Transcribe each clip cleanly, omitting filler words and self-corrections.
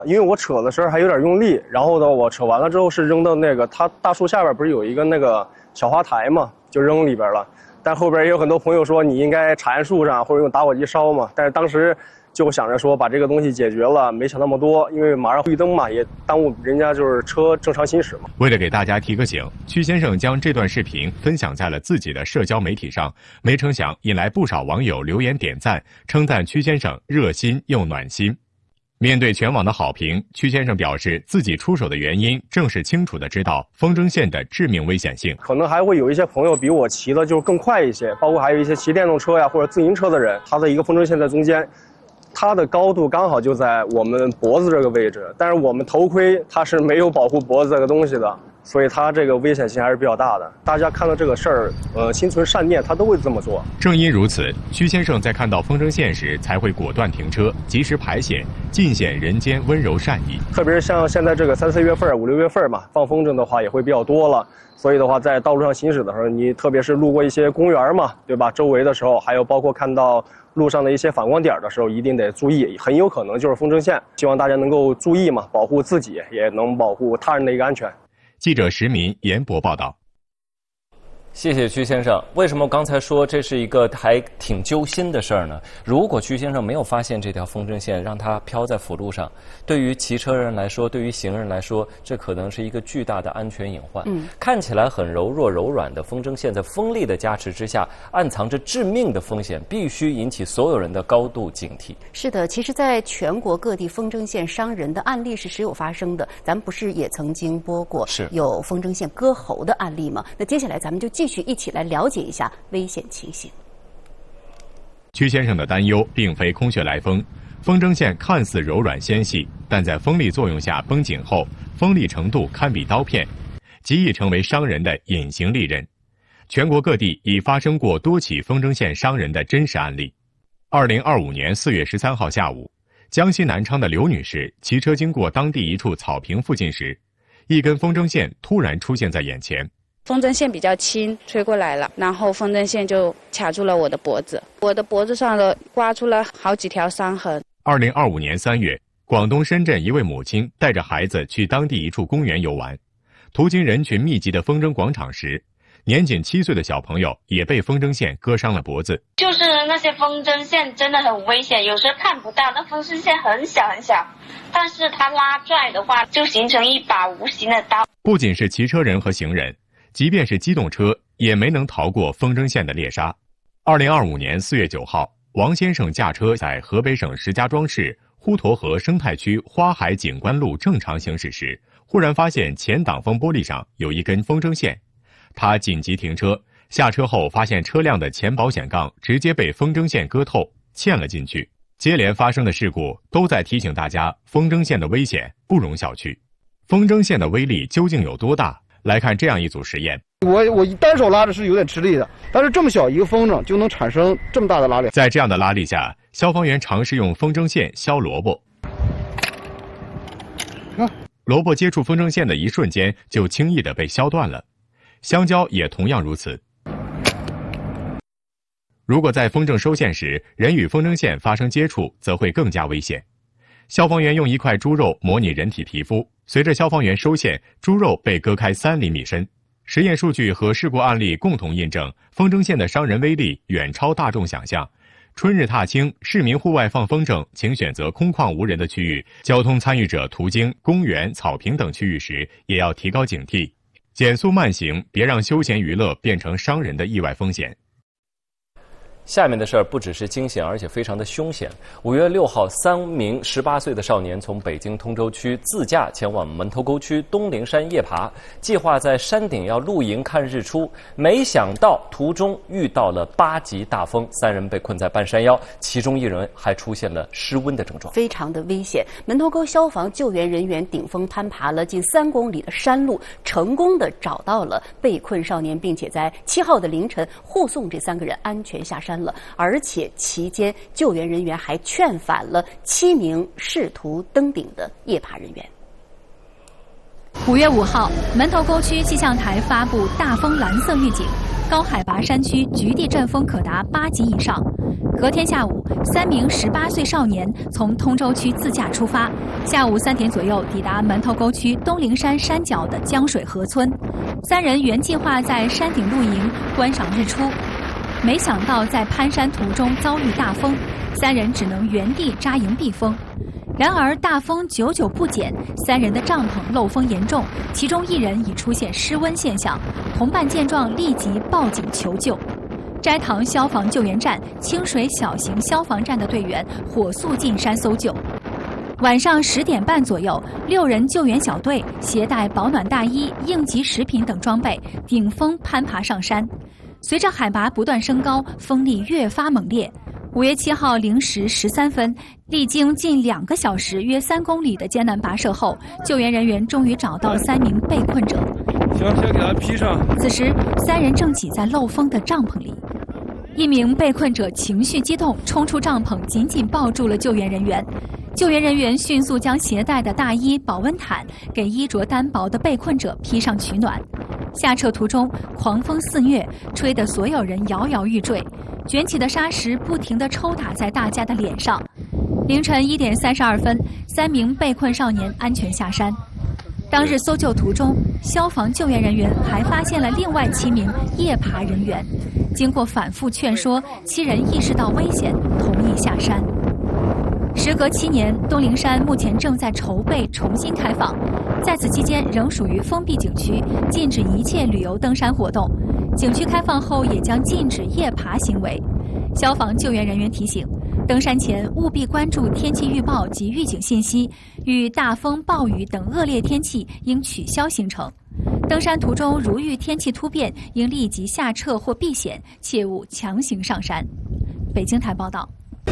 因为我扯的时候还有点用力，然后呢，我扯完了之后是扔到那个它大树下边不是有一个那个小花台嘛，就扔里边了。但后边也有很多朋友说你应该插在树上或者用打火机烧嘛，但是当时就想着说把这个东西解决了，没想那么多，因为马上绿灯嘛，也耽误人家就是车正常行驶嘛。 为了给大家提个醒，曲先生将这段视频分享在了自己的社交媒体上，没成想引来不少网友留言点赞，称赞曲先生热心又暖心。面对全网的好评，曲先生表示自己出手的原因正是清楚地知道风筝线的致命危险性。 可能还会有一些朋友比我骑的就更快一些，包括还有一些骑电动车呀或者自行车的人，他的一个风筝线在中间，它的高度刚好就在我们脖子这个位置，但是我们头盔它是没有保护脖子这个东西的，所以它这个危险性还是比较大的。大家看到这个事儿，心存善念，他都会这么做。 正因如此，曲先生在看到风筝线时才会果断停车，及时排险，尽显人间温柔善意。 特别是像现在这个3、4月份、5、6月份嘛，放风筝的话也会比较多了。所以的话，在道路上行驶的时候，你特别是路过一些公园嘛，对吧？周围的时候，还有包括看到路上的一些反光点的时候，一定得注意，很有可能就是风筝线。希望大家能够注意嘛，保护自己，也能保护他人的一个安全。 记者石民、严博报道。 谢谢曲先生。为什么刚才说这是一个还挺揪心的事儿呢？如果曲先生没有发现这条风筝线，让它飘在辅路上，对于骑车人来说，对于行人来说，这可能是一个巨大的安全隐患。看起来很柔弱柔软的风筝线，在风力的加持之下，暗藏着致命的风险，必须引起所有人的高度警惕。 是的，其实在全国各地风筝线伤人的案例是时有发生的，咱们不是也曾经播过有风筝线割喉的案例吗？那接下来咱们就继续一起来了解一下危险情形。 曲先生的担忧并非空穴来风，风筝线看似柔软纤细，但在风力作用下绷紧后，锋利程度堪比刀片，极易成为伤人的隐形利刃。全国各地已发生过多起风筝线伤人的真实案例。2025年4月13号下午，江西南昌的刘女士骑车经过当地一处草坪附近时，一根风筝线突然出现在眼前。 风筝线比较轻，吹过来了，然后风筝线就卡住了我的脖子，我的脖子上刮出了好几条伤痕。 2025年3月，广东深圳一位母亲带着孩子去当地一处公园游玩，途经人群密集的风筝广场时，年仅7岁的小朋友也被风筝线割伤了脖子。 就是那些风筝线真的很危险，有时候看不到，那风筝线很小很小，但是它拉拽的话就形成一把无形的刀。 不仅是骑车人和行人，即便是机动车也没能逃过风筝线的猎杀。2025年4月9号，王先生驾车在河北省石家庄市滹沱河生态区花海景观路正常行驶时，忽然发现前挡风玻璃上有一根风筝线。他紧急停车，下车后发现车辆的前保险杠直接被风筝线割透，嵌了进去。接连发生的事故都在提醒大家，风筝线的危险不容小觑。风筝线的威力究竟有多大？来看这样一组实验。 我单手拉着是有点吃力的，但是这么小一个风筝就能产生这么大的拉力。 在这样的拉力下，消防员尝试用风筝线削萝卜。萝卜接触风筝线的一瞬间就轻易地被削断了，香蕉也同样如此。如果在风筝收线时，人与风筝线发生接触，则会更加危险。消防员用一块猪肉模拟人体皮肤，随着消防员收线，猪肉被割开3厘米深。实验数据和事故案例共同印证，风筝线的伤人威力远超大众想象。春日踏青，市民户外放风筝，请选择空旷无人的区域。交通参与者途经公园、草坪等区域时，也要提高警惕，减速慢行，别让休闲娱乐变成伤人的意外风险。 下面的事儿不只是惊险，而且非常的凶险。5月6号，3名18岁的少年从北京通州区自驾前往门头沟区东陵山夜爬，计划在山顶要露营看日出，没想到途中遇到了8级大风，3人被困在半山腰，其中1人还出现了失温的症状， 非常的危险。门头沟消防救援人员顶风攀爬了近3公里的山路，成功的找到了被困少年，并且在7号的凌晨护送这3个人安全下山了。而且期间救援人员还劝返了7名试图登顶的夜爬人员。 5月5号，门头沟区气象台发布大风蓝色预警，高海拔山区局地阵风可达8级以上。 隔天下午，3名18岁少年从通州区自驾出发，下午3点左右抵达门头沟区东陵山山脚的江水河村。3人原计划在山顶露营观赏日出，没想到在攀山途中遭遇大风，3人只能原地扎营避风。然而大风久久不减，3人的帐篷漏风严重，其中1人已出现失温现象，同伴见状立即报警求救。斋堂消防救援站、清水小型消防站的队员火速进山搜救。晚上10点半左右，6人救援小队携带保暖大衣、应急食品等装备，顶峰攀爬上山。随着海拔不断升高，风力越发猛烈。5月7号0时13分，历经近2个小时、约3公里的艰难跋涉后，救援人员终于找到3名被困者。 行，先给他披上。 此时，3人正挤在漏风的帐篷里。1名被困者情绪激动，冲出帐篷，紧紧抱住了救援人员。救援人员迅速将携带的大衣、保温毯给衣着单薄的被困者披上取暖。下撤途中，狂风肆虐，吹得所有人摇摇欲坠，卷起的沙石不停地抽打在大家的脸上。凌晨1点32分，3名被困少年安全下山。当日搜救途中，消防救援人员还发现了另外7名夜爬人员。经过反复劝说，7人意识到危险，同意下山。时隔7年，东陵山目前正在筹备重新开放，在此期间仍属于封闭景区，禁止一切旅游登山活动。景区开放后也将禁止夜爬行为。消防救援人员提醒，登山前务必关注天气预报及预警信息，遇大风、暴雨等恶劣天气应取消行程。登山途中如遇天气突变，应立即下撤或避险，切勿强行上山。北京台报道。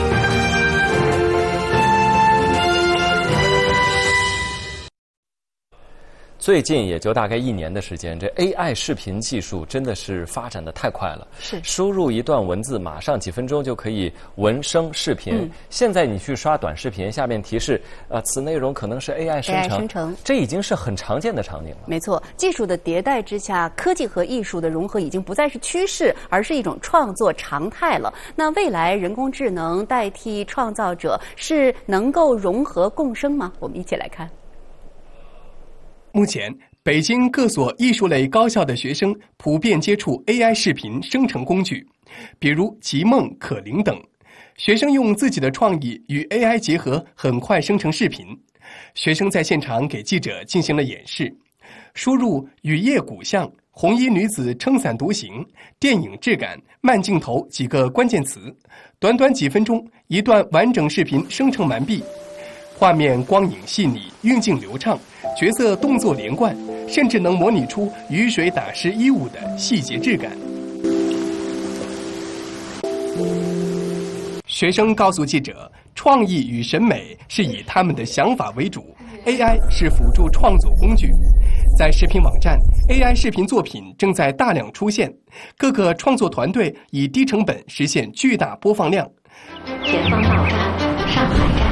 最近也就大概1年的时间，这 AI 视频技术真的是发展的太快了。 是， 输入一段文字，马上几分钟就可以文声视频。现在你去刷短视频，下面提示此内容可能是 AI 生成，这已经是很常见的场景了。 没错，技术的迭代之下，科技和艺术的融合已经不再是趋势，而是一种创作常态了。那未来人工智能代替创造者，是能够融合共生吗？我们一起来看。 目前，北京各所艺术类高校的学生普遍接触 AI 视频生成工具，比如极梦、可灵等。学生用自己的创意与 AI 结合，很快生成视频。学生在现场给记者进行了演示，输入雨夜古巷、红衣女子撑伞独行、电影质感、慢镜头几个关键词，短短几分钟，一段完整视频生成完毕。画面光影细腻，运镜流畅，角色动作连贯，甚至能模拟出雨水打湿衣物的细节质感。学生告诉记者，创意与审美是以他们的想法为主， AI 是辅助创作工具。在视频网站， AI 视频作品正在大量出现，各个创作团队以低成本实现巨大播放量。 前方到站，上海站。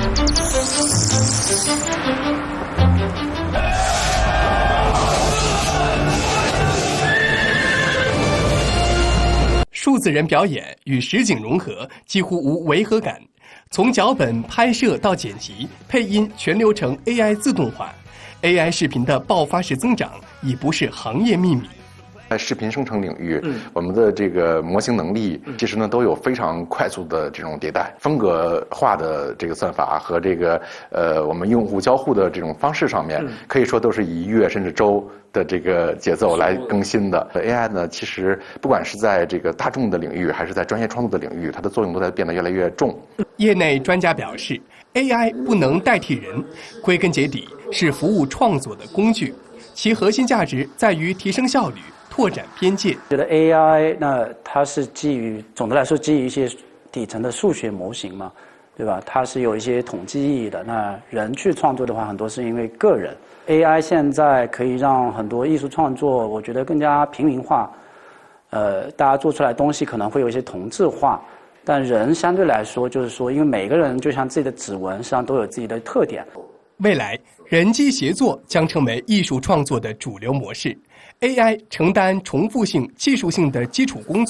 数字人表演与实景融合，几乎无违和感。从脚本、拍摄到剪辑、配音，全流程 AI 自动化。AI 视频的爆发式增长已不是行业秘密。 在视频生成领域，我们的这个模型能力其实呢都有非常快速的这种迭代，风格化的这个算法和这个我们用户交互的这种方式上面，可以说都是以月甚至周的这个节奏来更新的。AI 呢，其实不管是在这个大众的领域，还是在专业创作的领域，它的作用都在变得越来越重。 业内专家表示 ，AI 不能代替人，归根结底是服务创作的工具，其核心价值在于提升效率。拓展边界。 觉得 AI 那它是总的来说基于一些底层的数学模型嘛，对吧？它是有一些统计意义的。那人去创作的话，很多是因为个人。AI 现在可以让很多艺术创作，我觉得更加平民化。大家做出来的东西可能会有一些同质化，但人相对来说，就是说，因为每个人就像自己的指纹，实际上都有自己的特点。 未来，人机协作将成为艺术创作的主流模式。AI 承担重复性、技术性的基础工作，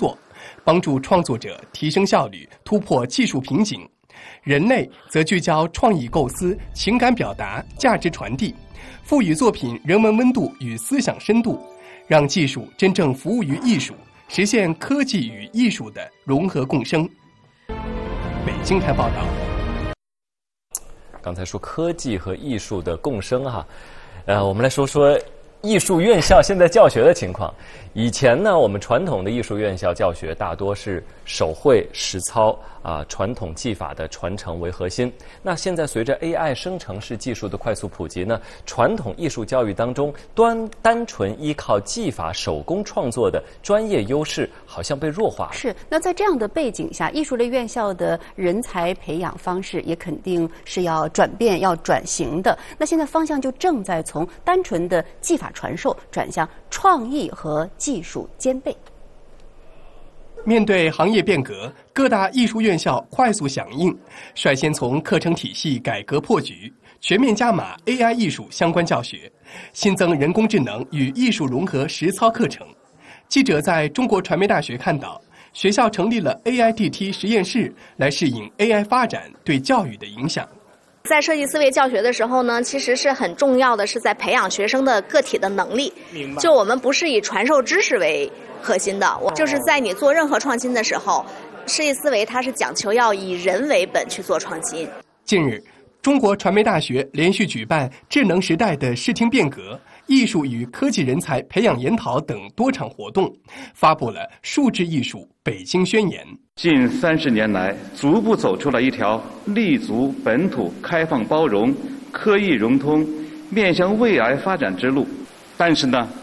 帮助创作者提升效率，突破技术瓶颈；人类则聚焦创意构思、情感表达、价值传递，赋予作品人文温度与思想深度，让技术真正服务于艺术，实现科技与艺术的融合共生。北京台报道。 刚才说科技和艺术的共生哈，我们来说说艺术院校现在教学的情况。以前呢，我们传统的艺术院校教学大多是手绘实操传统技法的传承为核心。那现在随着 AI 生成式技术的快速普及呢，传统艺术教育当中单纯依靠技法手工创作的专业优势好像被弱化了。 是，那在这样的背景下，艺术类院校的人才培养方式也肯定是要转变、要转型的。那现在方向就正在从单纯的技法传授转向创意和技术兼备。 面对行业变革，各大艺术院校快速响应，率先从课程体系改革破局，全面加码 AI 艺术相关教学，新增人工智能与艺术融合实操课程。记者在中国传媒大学看到，学校成立了 AIDT 实验室，来适应 AI 发展对教育的影响。 在设计思维教学的时候呢，其实是很重要的，是在培养学生的个体的能力。就我们不是以传授知识为核心的，就是在你做任何创新的时候，设计思维它是讲求要以人为本去做创新。 近日，中国传媒大学连续举办智能时代的视听变革、艺术与科技人才培养研讨等多场活动，发布了《数字艺术北京宣言》。 近30年来，逐步走出了一条立足本土、开放包容、科艺融通、面向未来发展之路。但是呢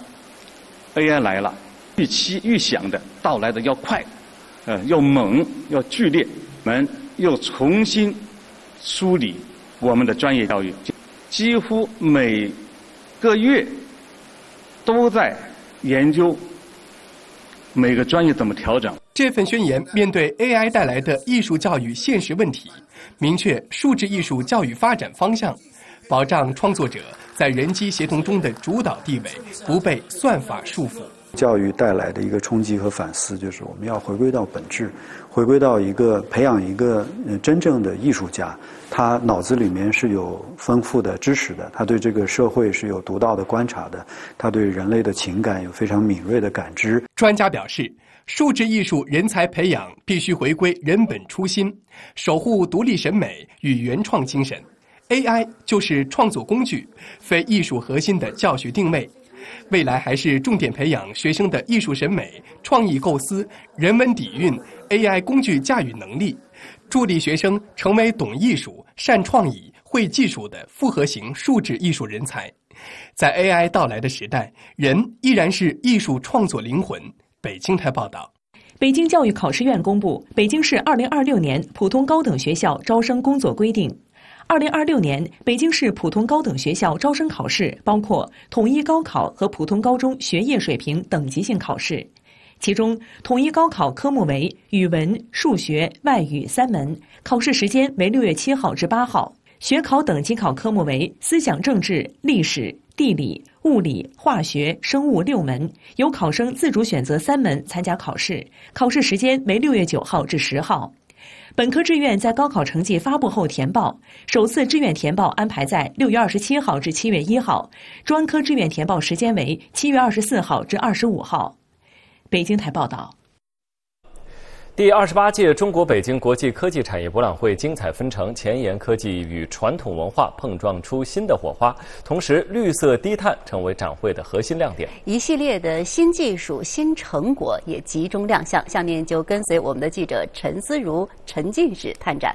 ，AI 来了，预期预想的到来的要快，要猛，要剧烈。我们又重新梳理我们的专业教育，几乎每个月都在研究每个专业怎么调整。 这份宣言面对 AI 带来的艺术教育现实问题，明确数字艺术教育发展方向，保障创作者在人机协同中的主导地位，不被算法束缚。 教育带来的一个冲击和反思，就是我们要回归到本质，回归到培养一个真正的艺术家，他脑子里面是有丰富的知识的，他对这个社会是有独到的观察的，他对人类的情感有非常敏锐的感知。 专家表示，数字艺术人才培养必须回归人本初心，守护独立审美与原创精神。AI 就是创作工具，非艺术核心的教学定位。未来还是重点培养学生的艺术审美、创意构思、人文底蕴、AI 工具驾驭能力，助力学生成为懂艺术、善创意、会技术的复合型数字艺术人才。在 AI 到来的时代，人依然是艺术创作灵魂。北京台报道。 北京教育考试院公布北京市2026年普通高等学校招生工作规定。2026年北京市普通高等学校招生考试包括统一高考和普通高中学业水平等级性考试，其中统一高考科目为语文、数学、外语3门，考试时间为6月7号至8号；学考等级考科目为思想政治、历史、地理、物理、化学、生物6门，由考生自主选择3门参加考试，考试时间为6月9号至10号。本科志愿在高考成绩发布后填报，首次志愿填报安排在6月27号至7月1号，专科志愿填报时间为7月24号至25号。北京台报道。 第28届中国北京国际科技产业博览会精彩纷呈，前沿科技与传统文化碰撞出新的火花，同时绿色低碳成为展会的核心亮点。 一系列的新技术、新成果也集中亮相。下面就跟随我们的记者陈思如沉浸式探展。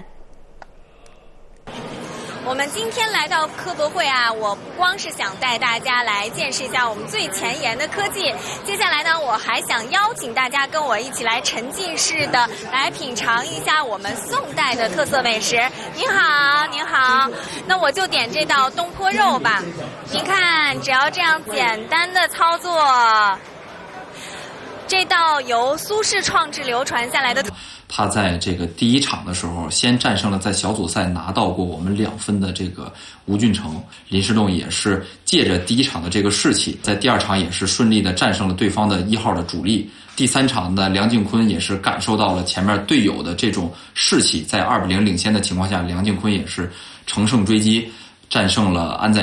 我们今天来到科博会啊，我不光是想带大家来见识一下我们最前沿的科技，接下来呢，我还想邀请大家跟我一起来沉浸式的来品尝一下我们宋代的特色美食。您好，您好，那我就点这道东坡肉吧。您看，只要这样简单的操作，这道由苏轼创制流传下来的。 他在这个第一场的时候，先战胜了在小组赛拿到过我们2分的这个吴俊成，林士栋也是借着第一场的这个士气，在第二场也是顺利的战胜了对方的1号的主力， 第3场呢，梁靖昆也是感受到了前面队友的这种士气，在2-0领先的情况下，梁靖昆也是乘胜追击，战胜了安宰